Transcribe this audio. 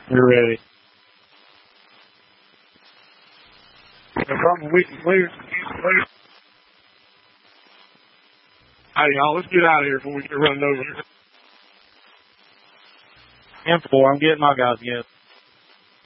We're ready. No problem. We can clear. All right, y'all, let's get out of here before we get run over. M4, I'm getting my guys again.